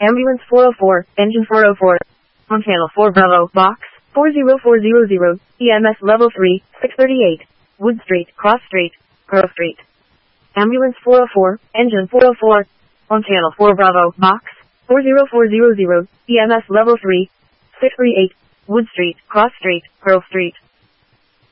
Ambulance 404, engine 404. On channel 4 Bravo, box 40400, EMS level 3, 638. Wood Street, Cross Street, Grove Street. Ambulance 404, engine 404. On channel 4 Bravo, box 40400, EMS level 3, 638. Wood Street, Cross Street, Grove Street.